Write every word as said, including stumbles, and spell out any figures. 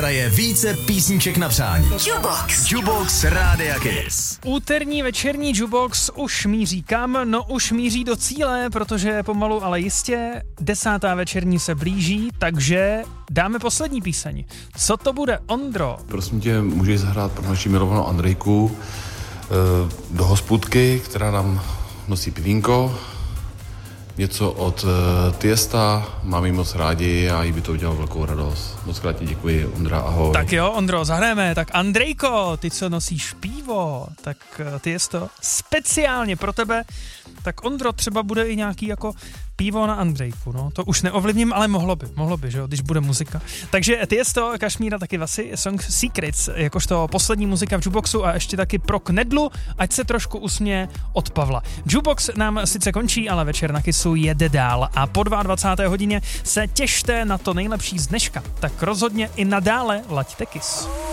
hraje více písniček na přání. Jukebox. Jukebox Rádia Kiss. Úterní večerní Jukebox už míří kam? No už míří do cíle, protože pomalu, ale jistě desátá večerní se blíží, takže dáme poslední píseň. Co to bude, Ondro? Prosím tě, můžeš zahrát pro naši milovanou Andrejku do hospůdky, která nám nosí pivínko. Něco od uh, Tiesta, mám jí moc rádi a jí by to udělalo velkou radost. Moc krát ti děkuji, Ondra, ahoj. Tak jo, Ondro, zahrajeme. Tak Andrejko, ty, co nosíš pivo, tak uh, Tiesto speciálně pro tebe. Tak Ondro, třeba bude i nějaký jako pivo na Andrejku, no. To už neovlivním, ale mohlo by, mohlo by, že jo, když bude muzika. Takže Tiesto, Kašmíra, taky Vasi, song Secrets, jakožto poslední muzika v Jukeboxu a ještě taky pro Knedlu, ať se trošku usměje od Pavla. Jukebox nám sice končí, ale večer na Kissu jede dál a po dvacáté druhé hodině se těšte na to nejlepší z dneška. Tak rozhodně i nadále laďte Kiss.